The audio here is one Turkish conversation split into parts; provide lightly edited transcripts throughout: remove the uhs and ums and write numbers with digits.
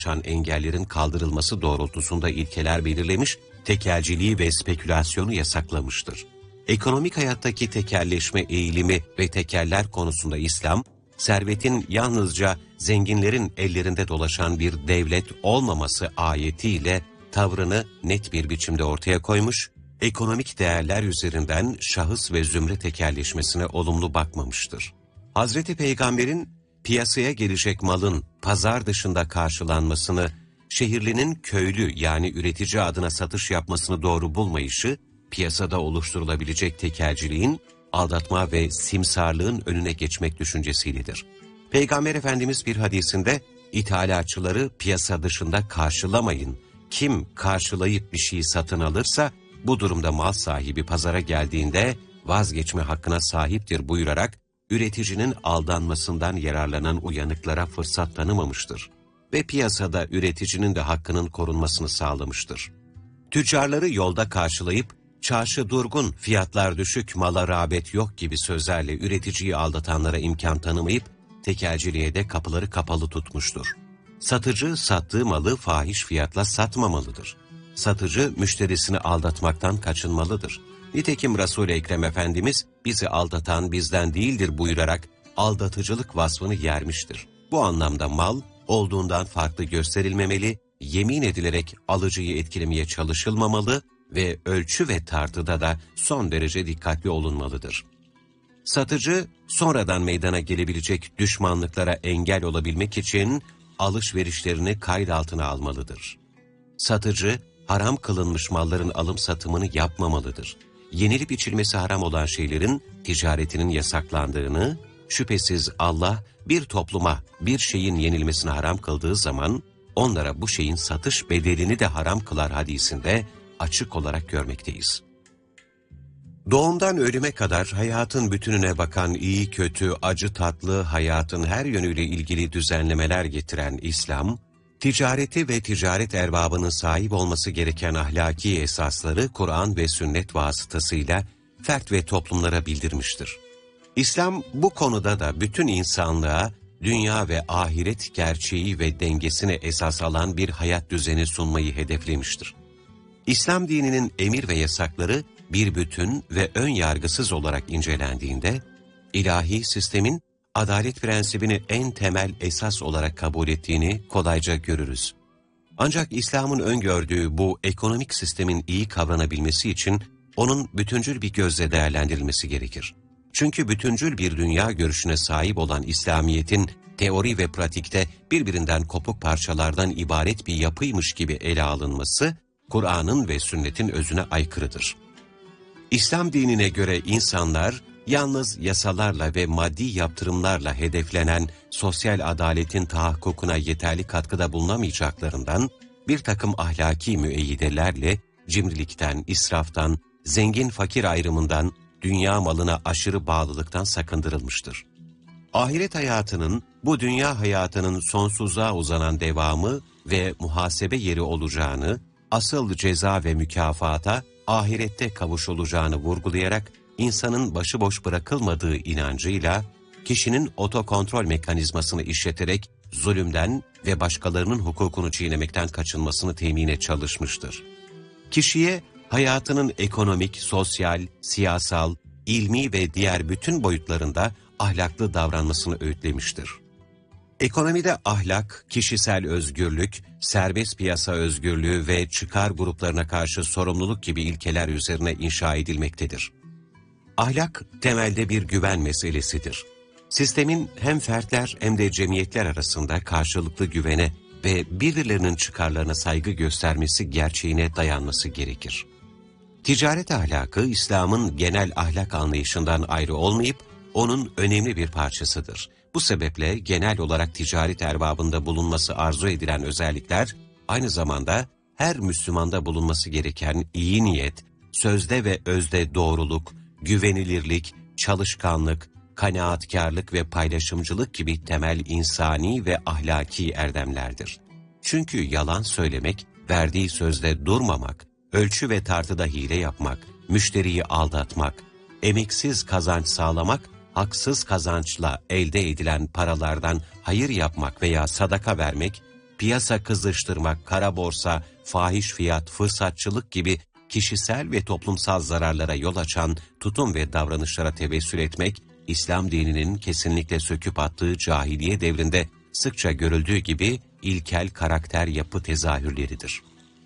engellerin kaldırılması doğrultusunda ilkeler belirlemiş, tekelciliği ve spekülasyonu yasaklamıştır. Ekonomik hayattaki tekelleşme eğilimi ve tekeller konusunda İslam, servetin yalnızca zenginlerin ellerinde dolaşan bir devlet olmaması ayetiyle tavrını net bir biçimde ortaya koymuş, ekonomik değerler üzerinden şahıs ve zümre tekelleşmesine olumlu bakmamıştır. Hazreti Peygamber'in piyasaya gelecek malın pazar dışında karşılanmasını, şehirlinin köylü yani üretici adına satış yapmasını doğru bulmayışı, piyasada oluşturulabilecek tekelciliğin, aldatma ve simsarlığın önüne geçmek düşüncesiyledir. Peygamber Efendimiz bir hadisinde, ithalatçıları piyasa dışında karşılamayın. Kim karşılayıp bir şeyi satın alırsa, bu durumda mal sahibi pazara geldiğinde vazgeçme hakkına sahiptir buyurarak, üreticinin aldanmasından yararlanan uyanıklara fırsat tanımamıştır ve piyasada üreticinin de hakkının korunmasını sağlamıştır. Tüccarları yolda karşılayıp, çarşı durgun, fiyatlar düşük, mala rağbet yok gibi sözlerle üreticiyi aldatanlara imkan tanımayıp, tekelciliğe de kapıları kapalı tutmuştur. Satıcı, sattığı malı fahiş fiyatla satmamalıdır. Satıcı, müşterisini aldatmaktan kaçınmalıdır. Nitekim Resul-i Ekrem Efendimiz, bizi aldatan bizden değildir buyurarak, aldatıcılık vasfını yermiştir. Bu anlamda mal, olduğundan farklı gösterilmemeli, yemin edilerek alıcıyı etkilemeye çalışılmamalı ve ölçü ve tartıda da son derece dikkatli olunmalıdır. Satıcı, sonradan meydana gelebilecek düşmanlıklara engel olabilmek için alışverişlerini kayıt altına almalıdır. Satıcı, haram kılınmış malların alım satımını yapmamalıdır. Yenilip içilmesi haram olan şeylerin ticaretinin yasaklandığını, şüphesiz Allah bir topluma bir şeyin yenilmesini haram kıldığı zaman, onlara bu şeyin satış bedelini de haram kılar hadisinde açık olarak görmekteyiz. Doğumdan ölüme kadar hayatın bütününe bakan iyi kötü, acı tatlı hayatın her yönüyle ilgili düzenlemeler getiren İslam, ticareti ve ticaret erbabının sahip olması gereken ahlaki esasları Kur'an ve sünnet vasıtasıyla fert ve toplumlara bildirmiştir. İslam bu konuda da bütün insanlığa dünya ve ahiret gerçeği ve dengesine esas alan bir hayat düzeni sunmayı hedeflemiştir. İslam dininin emir ve yasakları bir bütün ve ön yargısız olarak incelendiğinde, ilahi sistemin adalet prensibini en temel esas olarak kabul ettiğini kolayca görürüz. Ancak İslam'ın öngördüğü bu ekonomik sistemin iyi kavranabilmesi için onun bütüncül bir gözle değerlendirilmesi gerekir. Çünkü bütüncül bir dünya görüşüne sahip olan İslamiyet'in teori ve pratikte birbirinden kopuk parçalardan ibaret bir yapıymış gibi ele alınması, Kur'an'ın ve sünnetin özüne aykırıdır. İslam dinine göre insanlar, yalnız yasalarla ve maddi yaptırımlarla hedeflenen sosyal adaletin tahakkukuna yeterli katkıda bulunamayacaklarından, bir takım ahlaki müeyyidelerle cimrilikten, israftan, zengin-fakir ayrımından, dünya malına aşırı bağlılıktan sakındırılmıştır. Ahiret hayatının, bu dünya hayatının sonsuzluğa uzanan devamı ve muhasebe yeri olacağını, asıl ceza ve mükafata ahirette kavuşulacağını vurgulayarak, insanın başıboş bırakılmadığı inancıyla, kişinin otokontrol mekanizmasını işleterek zulümden ve başkalarının hukukunu çiğnemekten kaçınmasını temine çalışmıştır. Kişiye hayatının ekonomik, sosyal, siyasal, ilmi ve diğer bütün boyutlarında ahlaklı davranmasını öğütlemiştir. Ekonomide ahlak, kişisel özgürlük, serbest piyasa özgürlüğü ve çıkar gruplarına karşı sorumluluk gibi ilkeler üzerine inşa edilmektedir. Ahlak, temelde bir güven meselesidir. Sistemin hem fertler hem de cemiyetler arasında karşılıklı güvene ve birbirlerinin çıkarlarına saygı göstermesi gerçeğine dayanması gerekir. Ticaret ahlakı, İslam'ın genel ahlak anlayışından ayrı olmayıp, onun önemli bir parçasıdır. Bu sebeple genel olarak ticaret erbabında bulunması arzu edilen özellikler, aynı zamanda her Müslümanda bulunması gereken iyi niyet, sözde ve özde doğruluk, güvenilirlik, çalışkanlık, kanaatkarlık ve paylaşımcılık gibi temel insani ve ahlaki erdemlerdir. Çünkü yalan söylemek, verdiği sözde durmamak, ölçü ve tartıda hile yapmak, müşteriyi aldatmak, emeksiz kazanç sağlamak, haksız kazançla elde edilen paralardan hayır yapmak veya sadaka vermek, piyasa kızıştırmak, kara borsa, fahiş fiyat, fırsatçılık gibi kişisel ve toplumsal zararlara yol açan tutum ve davranışlara tevessül etmek, İslam dininin kesinlikle söküp attığı cahiliye devrinde sıkça görüldüğü gibi ilkel karakter yapı tezahürleridir.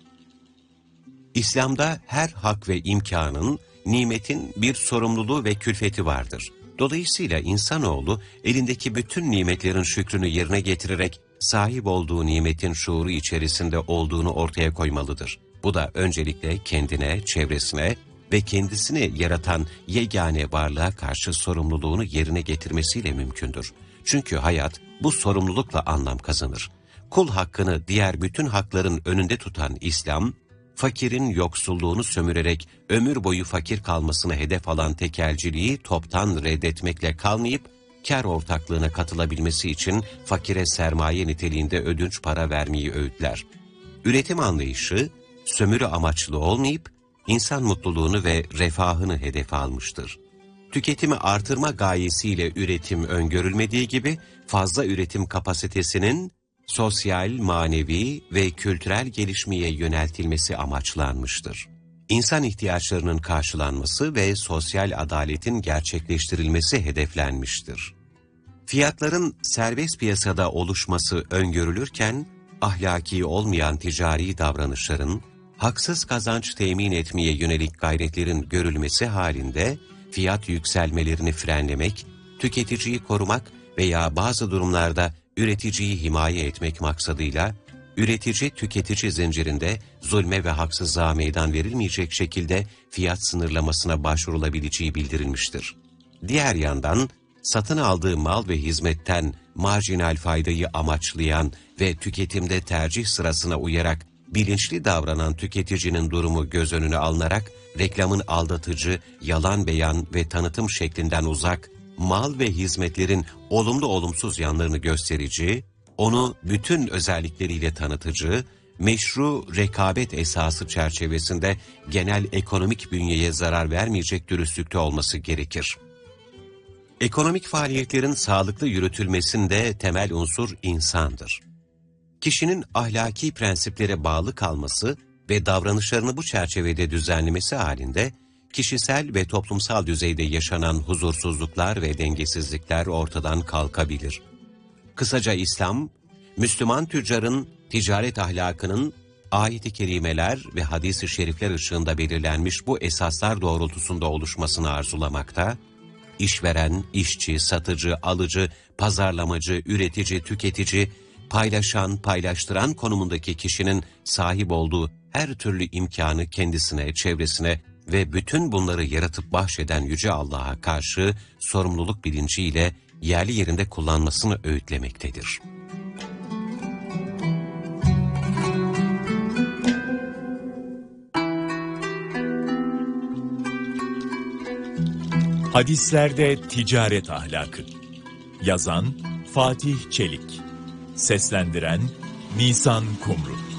İslam'da her hak ve imkanın, nimetin bir sorumluluğu ve külfeti vardır. Dolayısıyla insanoğlu elindeki bütün nimetlerin şükrünü yerine getirerek sahip olduğu nimetin şuuru içerisinde olduğunu ortaya koymalıdır. Bu da öncelikle kendine, çevresine ve kendisini yaratan yegane varlığa karşı sorumluluğunu yerine getirmesiyle mümkündür. Çünkü hayat bu sorumlulukla anlam kazanır. Kul hakkını diğer bütün hakların önünde tutan İslam, fakirin yoksulluğunu sömürerek ömür boyu fakir kalmasını hedef alan tekelciliği toptan reddetmekle kalmayıp, kar ortaklığına katılabilmesi için fakire sermaye niteliğinde ödünç para vermeyi öğütler. Üretim anlayışı, sömürü amaçlı olmayıp, insan mutluluğunu ve refahını hedefe almıştır. Tüketimi artırma gayesiyle üretim öngörülmediği gibi, fazla üretim kapasitesinin sosyal, manevi ve kültürel gelişmeye yöneltilmesi amaçlanmıştır. İnsan ihtiyaçlarının karşılanması ve sosyal adaletin gerçekleştirilmesi hedeflenmiştir. Fiyatların serbest piyasada oluşması öngörülürken, ahlaki olmayan ticari davranışların, haksız kazanç temin etmeye yönelik gayretlerin görülmesi halinde, fiyat yükselmelerini frenlemek, tüketiciyi korumak veya bazı durumlarda üreticiyi himaye etmek maksadıyla, üretici-tüketici zincirinde zulme ve haksızlığa meydan verilmeyecek şekilde fiyat sınırlamasına başvurulabileceği bildirilmiştir. Diğer yandan, satın aldığı mal ve hizmetten marjinal faydayı amaçlayan ve tüketimde tercih sırasına uyarak bilinçli davranan tüketicinin durumu göz önüne alınarak, reklamın aldatıcı, yalan beyan ve tanıtım şeklinden uzak, mal ve hizmetlerin olumlu olumsuz yanlarını gösterici, onu bütün özellikleriyle tanıtıcı, meşru rekabet esası çerçevesinde genel ekonomik bünyeye zarar vermeyecek dürüstlükte olması gerekir. Ekonomik faaliyetlerin sağlıklı yürütülmesinde temel unsur insandır. Kişinin ahlaki prensiplere bağlı kalması ve davranışlarını bu çerçevede düzenlemesi halinde, kişisel ve toplumsal düzeyde yaşanan huzursuzluklar ve dengesizlikler ortadan kalkabilir. Kısaca İslam, Müslüman tüccarın ticaret ahlakının ayet-i kerimeler ve hadis-i şerifler ışığında belirlenmiş bu esaslar doğrultusunda oluşmasını arzulamakta, işveren, işçi, satıcı, alıcı, pazarlamacı, üretici, tüketici, paylaşan, paylaştıran konumundaki kişinin sahip olduğu her türlü imkanı kendisine, çevresine ve bütün bunları yaratıp bahşeden Yüce Allah'a karşı sorumluluk bilinciyle yerli yerinde kullanmasını öğütlemektedir. Hadislerde ticaret ahlakı. Yazan Fatih Çelik. Seslendiren Nisan Kumru.